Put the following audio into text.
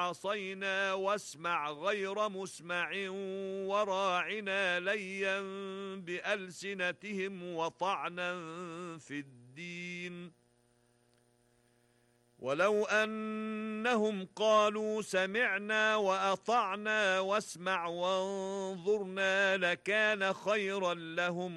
عصينا واسمع غير مسمع وراعنا ليا بألسنتهم وطعنا في الدين ولو أنهم قالوا سمعنا وأطعنا واسمع وانظرنا لكان خيرا لهم